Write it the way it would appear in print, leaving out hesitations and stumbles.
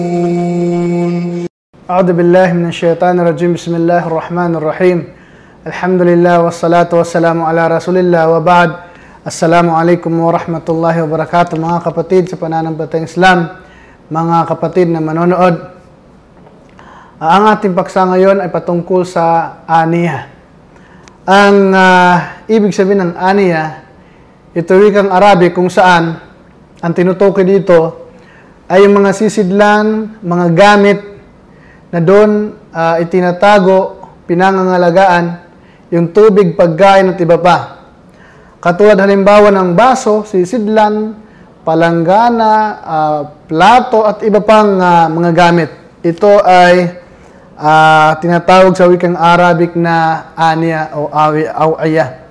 أعوذ بالله من الشيطان الرجيم بسم الله الرحمن الرحيم الحمد لله والصلاة والسلام على رسول الله وبعد Assalamu alaikum warahmatullahi wabarakatuh mga kapatid sa pananampalatayang Islam, mga kapatid na manonood. Ang ating paksa ngayon ay patungkol sa aniya. Ang ibig sabihin ng aniya, ito wikang Arabic kung saan ang tinutukoy dito ay yung mga sisidlan, mga gamit na doon itinatago, pinangangalagaan, yung tubig, pagkain at iba pa. Katulad halimbawa ng baso, sisidlan, palanggana, plato at iba pang mga gamit. Ito ay tinatawag sa wikang Arabic na aniya o awiyah.